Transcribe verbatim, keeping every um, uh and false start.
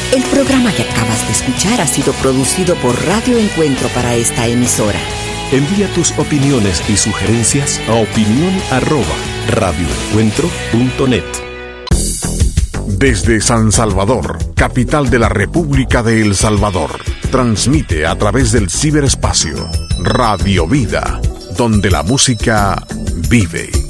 El programa que acabas de escuchar ha sido producido por Radio Encuentro para esta emisora. Envía tus opiniones y sugerencias a opinión arroba radioencuentro punto net. Desde San Salvador, capital de la República de El Salvador, transmite a través del ciberespacio Radio Vida, donde la música vive.